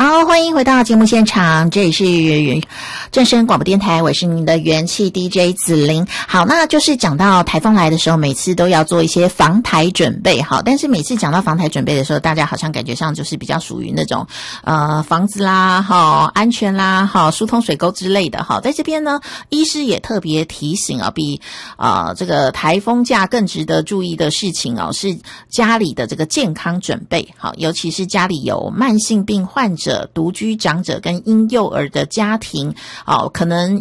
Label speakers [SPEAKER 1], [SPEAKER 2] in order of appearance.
[SPEAKER 1] 好，欢迎回到节目现场，这里是正声广播电台，我是您的元气 DJ 子玲。好，那就是讲到台风来的时候，每次都要做一些防台准备。好，但是每次讲到防台准备的时候，大家好像感觉上就是比较属于那种房子啦、安全啦、疏通水沟之类的。好，在这边呢，医师也特别提醒啊，比这个台风假更值得注意的事情哦，是家里的这个健康准备。好，尤其是家里有慢性病患者、独居长者跟婴幼儿的家庭，可能